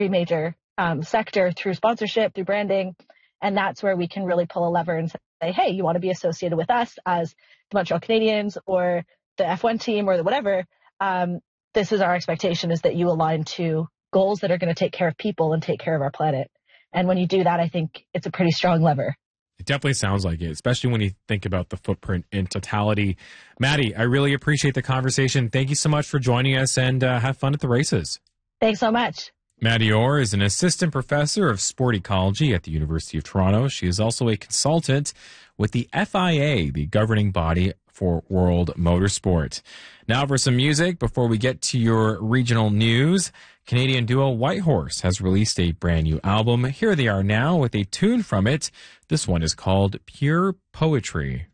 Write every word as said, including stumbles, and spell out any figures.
major um, sector through sponsorship, through branding. And that's where we can really pull a lever and say, hey, you want to be associated with us as the Montreal Canadiens or the F one team or the whatever. Um, this is our expectation, is that you align to goals that are going to take care of people and take care of our planet. And when you do that, I think it's a pretty strong lever. It definitely sounds like it, especially when you think about the footprint in totality. Maddie, I really appreciate the conversation. Thank you so much for joining us, and uh, have fun at the races. Thanks so much. Maddie Orr is an assistant professor of sport ecology at the University of Toronto. She is also a consultant with the F I A, the governing body for world motorsport. Now for some music before we get to your regional news. Canadian duo Whitehorse has released a brand new album. Here they are now with a tune from it. This one is called Pure Poetry.